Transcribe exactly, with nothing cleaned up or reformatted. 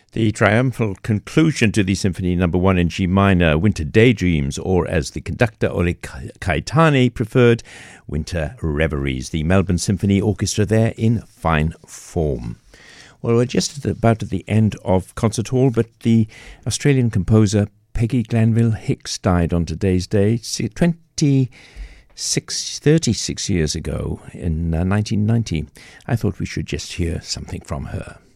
The triumphal conclusion to the Symphony Number One in G minor, Winter Daydreams, or as the conductor Oleg Caetani preferred, Winter Reveries. The Melbourne Symphony Orchestra there in fine form. Well, we're just about at the end of Concert Hall, but the Australian composer Peggy Glanville Hicks died on today's day, twenty-six, thirty-six years ago in uh, nineteen ninety. I thought we should just hear something from her.